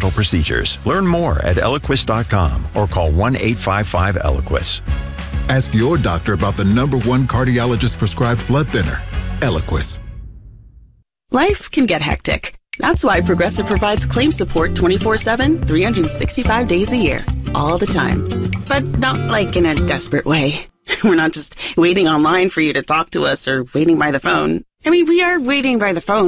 dental procedures. Learn more at Eliquis.com or call 1-855-ELIQUIS. Ask your doctor about the #1 cardiologist prescribed blood thinner, Eliquis. Life can get hectic. That's why Progressive provides claim support 24/7, 365 days a year, all the time. But not like in a desperate way. We're not just waiting online for you to talk to us or waiting by the phone. I mean, we are waiting by the phone.